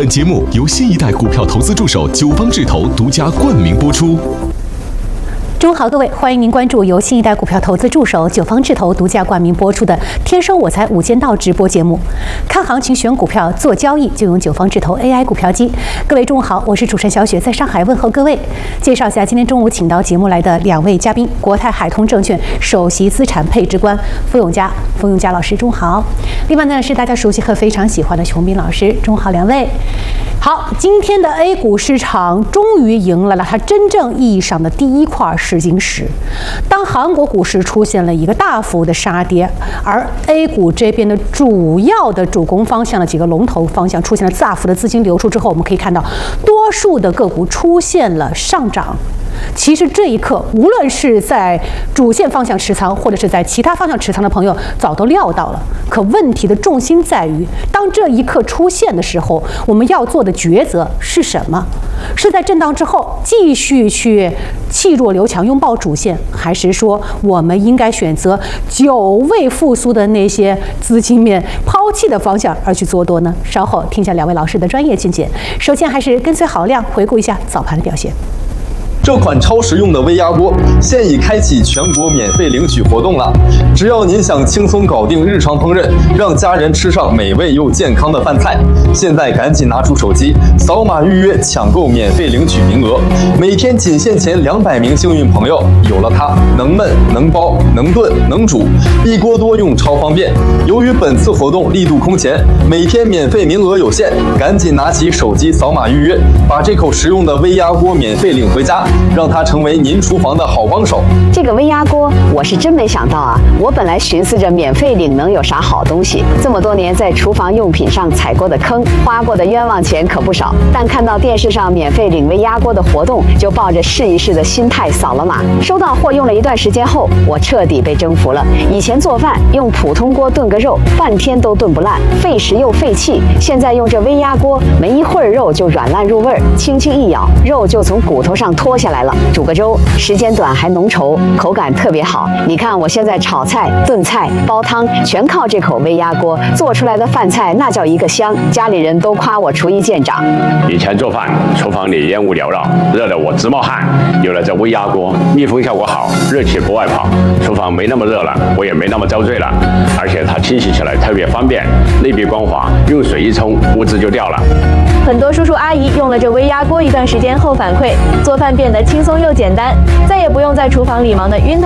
本节目由新一代股票投资助手九方智投独家冠名播出。 中午好，各位，欢迎您关注由新一代股票投资助手九方智投独家冠名播出的《天生我材无间道》直播节目。看行情、选股票、做交易，就用九方智投 AI 股票机。各位中午好，我是主持人小雪，在上海问候各位。介绍一下今天中午请到节目来的两位嘉宾：国泰海通证券首席资产配置官傅永嘉老师，中午好。另外呢是大家熟悉和非常喜欢的熊斌老师，中午好，两位。好，今天的 A 股市场终于迎来了它真正意义上的第一块试金石。当韩国股市出现了一个大幅的杀跌，而 A 股这边的主要的主攻方向的几个龙头方向出现了大幅的资金流出之后，我们可以看到多数的个股出现了上涨。其实这一刻，无论是在主线方向持仓，或者是在其他方向持仓的朋友，早都料到了。可问题的重心在于，当这一刻出现的时候，我们要做的抉择是什么？是在震荡之后继续去弃弱留强，拥抱主线，还是说我们应该选择久未复苏的那些资金面抛弃的方向而去做多呢？稍后听一下两位老师的专业见解。首先还是跟随郝亮回顾一下早盘的表现。 这款超实用的微压锅现已开启全国免费领取活动了。只要您想轻松搞定日常烹饪，让家人吃上美味又健康的饭菜，现在赶紧拿出手机，扫码预约抢购免费领取名额。每天仅限前200名幸运朋友，有了它，能焖能包能炖能煮，一锅多用超方便。由于本次活动力度空前，每天免费名额有限，赶紧拿起手机扫码预约，把这口实用的微压锅免费领回家。让它成为您厨房的好帮手。 这个微压锅，我是真没想到啊！我本来寻思着免费领能有啥好东西，这么多年在厨房用品上踩过的坑，花过的冤枉钱可不少。但看到电视上免费领微压锅的活动，就抱着试一试的心态扫了码。收到货用了一段时间后，我彻底被征服了。以前做饭用普通锅炖个肉，半天都炖不烂，费时又费气。现在用这微压锅，没一会儿肉就软烂入味儿，轻轻一咬，肉就从骨头上脱下来了。煮个粥，时间短还浓稠，口感特别好。你看我现在炒菜、炖菜、煲汤，全靠这口微压锅做出来的饭菜，那叫一个香。家里人都夸我厨艺见长。 以前做饭，厨房里烟雾缭绕，热得我直冒汗。有了这微压锅，密封效果好，热气不外跑，厨房没那么热了，我也没那么遭罪了。而且它清洗起来特别方便，内壁光滑，用水一冲，污渍就掉了。 很多叔叔阿姨用了这微压锅一段时间后反馈，做饭变得轻松又简单，再也不用在厨房里忙得晕头